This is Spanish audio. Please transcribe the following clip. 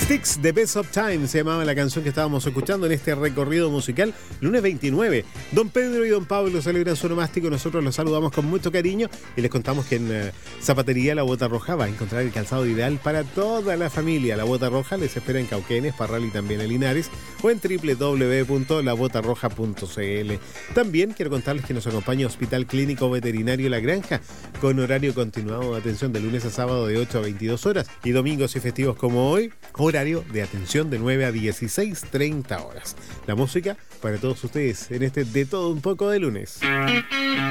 Styx, The Best of Time, se llamaba la canción que estábamos escuchando en este recorrido musical. Lunes 29, don Pedro y don Pablo celebran su onomástico. Nosotros los saludamos con mucho cariño y les contamos que en Zapatería La Bota Roja va a encontrar el calzado ideal para toda la familia. La Bota Roja les espera en Cauquenes, Parral y también en Linares, o en www.labotarroja.cl. También quiero contarles que nos acompaña Hospital Clínico Veterinario La Granja, con horario continuado de atención de lunes a sábado de 8 a 22 horas y domingos y festivos como hoy, horario de atención de 9 a 16:30 horas. La música para todos ustedes en este De Todo Un Poco de lunes.